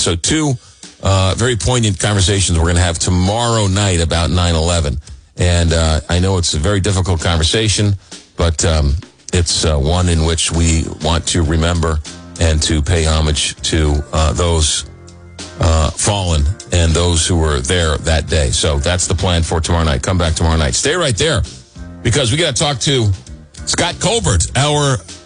So two very poignant conversations we're going to have tomorrow night about 9/11. And I know it's a very difficult conversation, but it's one in which we want to remember and to pay homage to those fallen and those who were there that day. So that's the plan for tomorrow night. Come back tomorrow night. Stay right there because we got to talk to Scott Colbert, our